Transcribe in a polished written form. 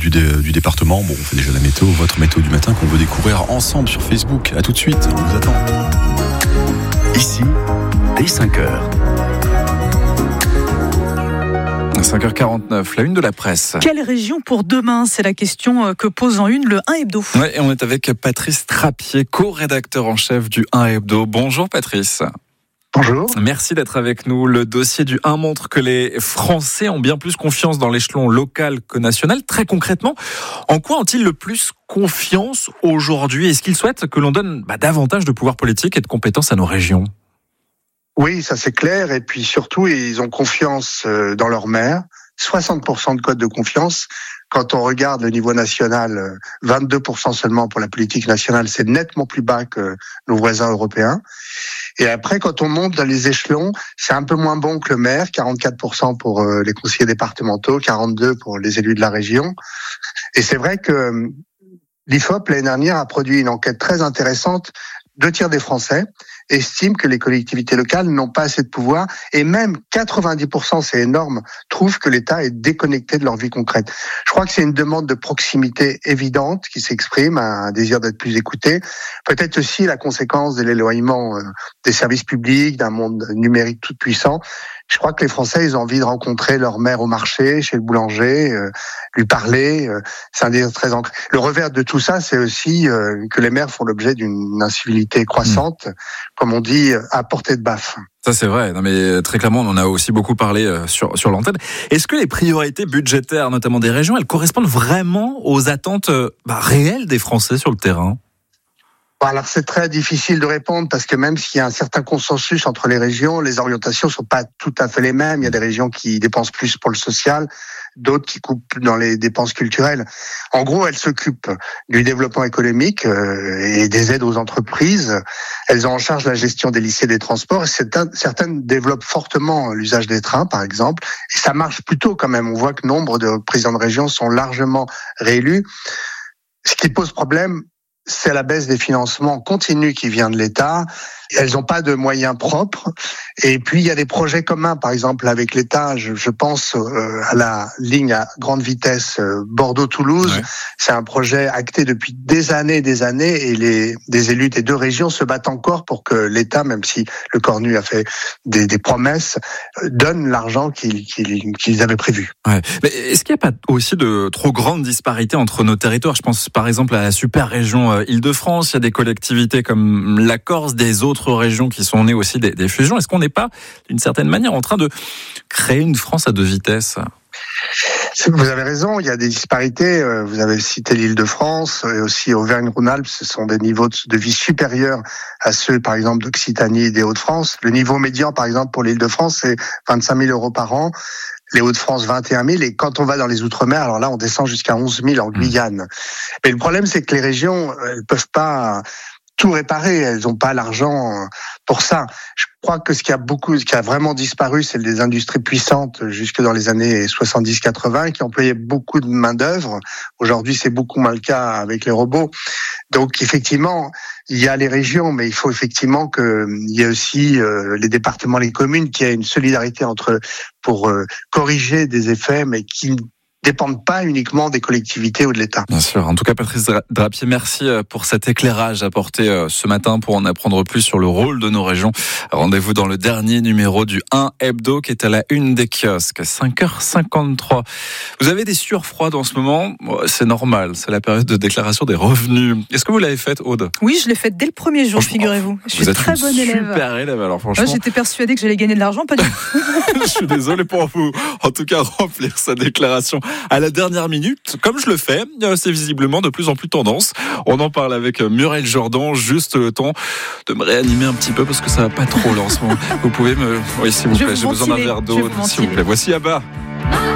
du département. Bon, on fait déjà la météo, votre météo du matin qu'on veut découvrir ensemble sur Facebook. À tout de suite, on vous attend. Ici, dès 5h. 5h49, la une de la presse. Quelle région pour demain ? C'est la question que pose en une le 1 Hebdo. Ouais, et on est avec Patrice Trappier, co-rédacteur en chef du 1 Hebdo. Bonjour Patrice. Bonjour. Merci d'être avec nous. Le dossier du 1 montre que les Français ont bien plus confiance dans l'échelon local que national. Très concrètement, en quoi ont-ils le plus confiance aujourd'hui ? Est-ce qu'ils souhaitent que l'on donne davantage de pouvoir politique et de compétences à nos régions ? Oui, ça c'est clair. Et puis surtout, ils ont confiance dans leur maire. 60% de code de confiance. Quand on regarde le niveau national, 22% seulement pour la politique nationale. C'est nettement plus bas que nos voisins européens. Et après, quand on monte dans les échelons, c'est un peu moins bon que le maire. 44% pour les conseillers départementaux, 42% pour les élus de la région. Et c'est vrai que l'IFOP, l'année dernière, a produit une enquête très intéressante. 2/3 des Français estiment que les collectivités locales n'ont pas assez de pouvoir et même 90%, c'est énorme, trouvent que l'État est déconnecté de leur vie concrète. Je crois que c'est une demande de proximité évidente qui s'exprime, un désir d'être plus écouté, peut-être aussi la conséquence de l'éloignement des services publics, d'un monde numérique tout puissant. Je crois que les Français, ils ont envie de rencontrer leur mère au marché, chez le boulanger, lui parler. C'est un désir très ancré. Le revers de tout ça, c'est aussi que les maires font l'objet d'une incivilité croissante, comme on dit, à portée de baffe. Ça c'est vrai, non mais très clairement on en a aussi beaucoup parlé sur l'antenne. Est-ce que les priorités budgétaires, notamment des régions, elles correspondent vraiment aux attentes réelles des Français sur le terrain ? Alors c'est très difficile de répondre parce que même s'il y a un certain consensus entre les régions, les orientations sont pas tout à fait les mêmes. Il y a des régions qui dépensent plus pour le social, d'autres qui coupent dans les dépenses culturelles. En gros, elles s'occupent du développement économique et des aides aux entreprises. Elles ont en charge la gestion des lycées, des transports. Certaines développent fortement l'usage des trains, par exemple. Et ça marche plutôt quand même. On voit que nombre de présidents de région sont largement réélus. Ce qui pose problème, c'est la baisse des financements continue qui vient de l'État. Elles n'ont pas de moyens propres. Et puis, il y a des projets communs, par exemple, avec l'État. Je pense à la ligne à grande vitesse Bordeaux-Toulouse. Ouais. C'est un projet acté depuis des années et des élus des deux régions se battent encore pour que l'État, même si le Cornu a fait des promesses, donne l'argent qu'ils avaient prévu. Ouais. Mais est-ce qu'il n'y a pas aussi de trop grandes disparités entre nos territoires ? Je pense par exemple à la super région Île-de-France. Il y a des collectivités comme la Corse, des autres régions qui sont nées aussi des fusions. Est-ce qu'on n'est pas, d'une certaine manière, en train de créer une France à deux vitesses ? Vous avez raison, il y a des disparités. Vous avez cité l'Île-de-France et aussi Auvergne-Rhône-Alpes. Ce sont des niveaux de vie supérieurs à ceux, par exemple, d'Occitanie et des Hauts-de-France. Le niveau médian, par exemple, pour l'Île-de-France, c'est 25 000 € par an. Les Hauts-de-France, 21 000. Et quand on va dans les Outre-mer, alors là, on descend jusqu'à 11 000 en Guyane. Mais le problème, c'est que les régions, elles peuvent pas tout réparer. Elles n'ont pas l'argent pour ça. Je crois que ce qui a vraiment disparu, c'est les industries puissantes jusque dans les années 70-80 qui employaient beaucoup de main-d'œuvre. Aujourd'hui, c'est beaucoup moins le cas avec les robots. Donc, effectivement, il y a les régions, mais il faut effectivement qu'il y ait aussi les départements, les communes, qu'il y ait une solidarité pour corriger des effets, mais qui dépendent pas uniquement des collectivités ou de l'État. Bien sûr. En tout cas, Patrice Trappier, merci pour cet éclairage apporté ce matin pour en apprendre plus sur le rôle de nos régions. Rendez-vous dans le dernier numéro du 1 Hebdo qui est à la une des kiosques, 5h53. Vous avez des sueurs froides en ce moment ? C'est normal, c'est la période de déclaration des revenus. Est-ce que vous l'avez faite, Aude ? Oui, je l'ai faite dès le premier jour, figurez-vous. Je suis très bonne élève. Super élève, alors franchement. J'étais persuadée que j'allais gagner de l'argent, pas du tout. Je suis désolé pour vous. En tout cas, remplir sa déclaration à la dernière minute, comme je le fais, c'est visiblement de plus en plus tendance. On en parle avec Muriel Jordan, juste le temps de me réanimer un petit peu parce que ça va pas trop là en ce moment. Vous pouvez me... Oui, s'il vous plaît, j'ai besoin d'un verre d'eau, s'il vous plaît. Voici Abba.